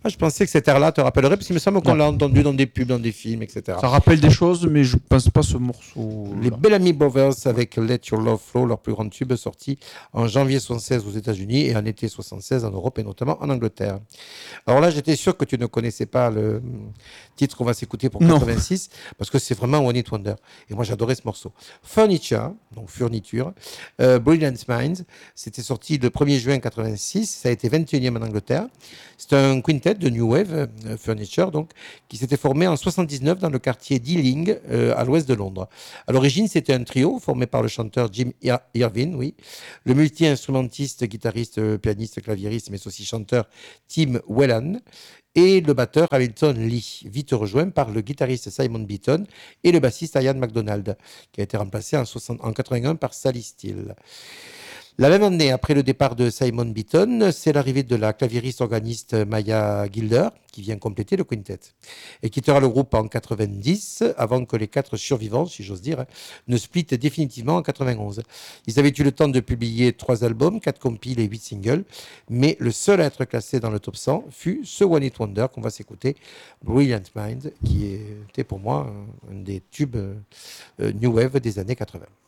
Ah, je pensais que cette air-là te rappellerait, parce qu'il me semble qu'on Non. l'a entendu dans des pubs, dans des films, etc. Ça rappelle des choses, mais je pense pas ce Les morceau-là. Bellamy Brothers Ouais. avec Let Your Love Flow, leur plus grand tube, sorti en janvier 76 aux États-Unis et en été 76 en Europe et notamment en Angleterre. Alors là, j'étais sûr que tu ne connaissais pas le titre qu'on va s'écouter pour Non. 86, parce que c'est vraiment One Hit Wonder. Et moi, j'adorais ce morceau. Furniture, donc Furniture, Brilliant Minds, c'était sorti le 1er juin 86, ça a été 21e en Angleterre. C'est un quintet de New Wave, Furniture, donc, qui s'était formé en 79 dans le quartier d'Ealing, à l'ouest de Londres. À l'origine, c'était un trio formé par le chanteur Jim Irvine, oui, le multi-instrumentiste, guitariste, pianiste, claviériste, mais aussi chanteur Tim Whelan, et le batteur Hamilton Lee, vite rejoint par le guitariste Simon Beaton et le bassiste Ian MacDonald, qui a été remplacé en 81 par Sally Steele. La même année, après le départ de Simon Beaton, c'est l'arrivée de la claviériste organiste Maya Gilder, qui vient compléter le quintet. Elle quittera le groupe en 90, avant que les 4 survivants, si j'ose dire, ne splittent définitivement en 91. Ils avaient eu le temps de publier 3 albums, 4 compiles et 8 singles, mais le seul à être classé dans le top 100 fut ce One Hit Wonder qu'on va s'écouter, Brilliant Mind, qui était pour moi un des tubes New Wave des années 80.